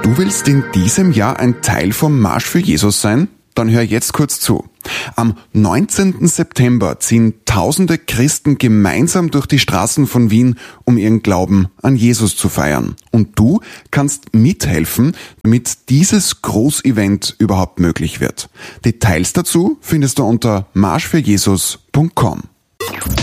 Du willst in diesem Jahr ein Teil vom Marsch für Jesus sein? Dann hör jetzt kurz zu. Am 19. September ziehen tausende Christen gemeinsam durch die Straßen von Wien, um ihren Glauben an Jesus zu feiern. Und du kannst mithelfen, damit dieses Großevent überhaupt möglich wird. Details dazu findest du unter marschfürjesus.com.